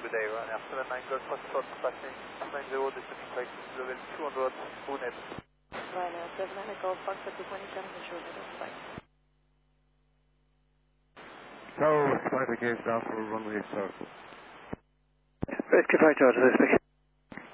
good day, Ryan. After 9 Golf Foxtrot, passing 90, descending flight level 200, Brunet. Ryan, after 9 Golf Foxtrot, 27, visual, flight. Tower, flight against Alpha, runway circle. Rescue Flight George, respect.